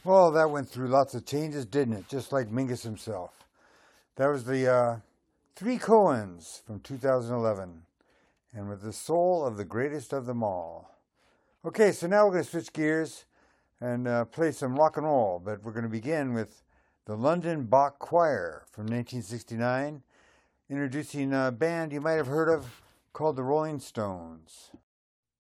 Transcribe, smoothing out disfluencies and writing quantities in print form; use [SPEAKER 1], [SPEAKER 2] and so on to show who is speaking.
[SPEAKER 1] Well, that went through lots of changes, didn't it? Just like Mingus himself. That was the Three Coens from 2011, and with the soul of the greatest of them all. Okay, so now we're going to switch gears and play some rock and roll, but we're going to begin with the London Bach Choir from 1969, introducing a band you might have heard of called the Rolling Stones.